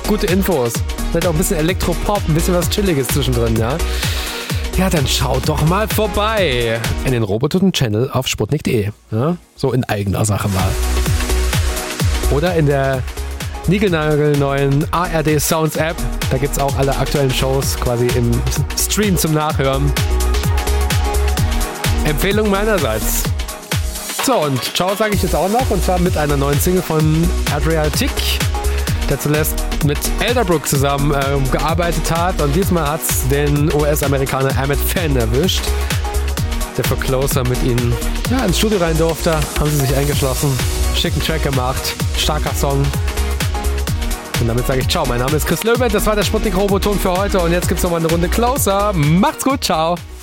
gute Infos. Vielleicht auch ein bisschen Elektropop, ein bisschen was Chilliges zwischendrin, ja? Ja, dann schaut doch mal vorbei in den Robototen-Channel auf sputnik.de. Ja? So in eigener Sache mal. Oder in der niegelnagelneuen ARD Sounds App. Da gibt es auch alle aktuellen Shows quasi im Stream zum Nachhören. Empfehlung meinerseits. So, und ciao sage ich jetzt auch noch, und zwar mit einer neuen Single von Adriatic, der zuletzt mit Elderbrook zusammen gearbeitet hat, und diesmal hat es den US-Amerikaner Ahmed Fan erwischt, der für Closer mit ihnen ins Studio rein durfte. Haben sie sich eingeschlossen, schicken Track gemacht, starker Song. Und damit sage ich ciao, mein Name ist Chris Löwe, das war der Sputnik Roboton für heute, und jetzt gibt es nochmal eine Runde Closer. Macht's gut, ciao!